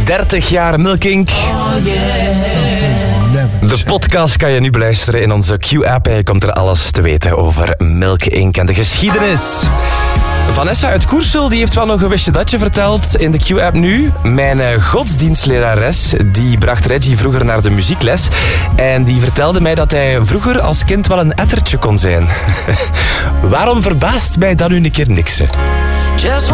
30 jaar Milk Inc. De podcast kan je nu beluisteren in onze Q-app. En je komt er alles te weten over Milk Inc. en de geschiedenis. Vanessa uit Koersel die heeft wel nog een wistje datje verteld in de Q-app nu. Mijn godsdienstlerares die bracht Reggie vroeger naar de muziekles. En die vertelde mij dat hij vroeger als kind wel een ettertje kon zijn. Waarom verbaast mij dat nu een keer niks? Hè?